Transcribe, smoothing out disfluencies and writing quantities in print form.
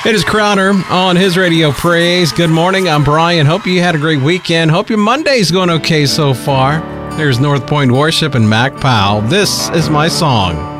It is Crowder on his Radio Praise. Good morning. I'm Brian. Hope you had a great weekend. Hope your Monday's going okay so far. There's North Point Worship and Mac Powell. This is my song.